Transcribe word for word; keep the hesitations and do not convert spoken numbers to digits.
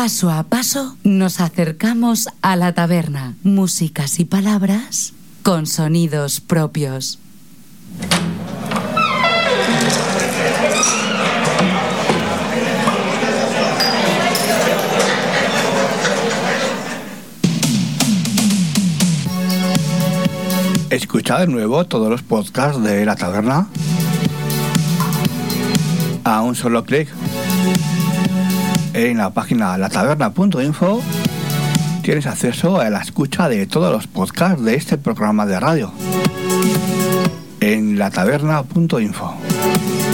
Paso a paso nos acercamos a la taberna. Músicas y palabras con sonidos propios. Escucha de nuevo todos los podcasts de La Taberna a un solo clic. En la página la taberna punto info tienes acceso a la escucha de todos los podcasts de este programa de radio en la taberna punto info.